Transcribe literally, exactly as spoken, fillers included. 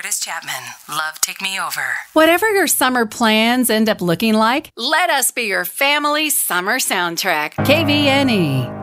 Curtis Chapman. Love Take Me Over. Whatever your summer plans end up looking like, let us be your family summer soundtrack. K V N E.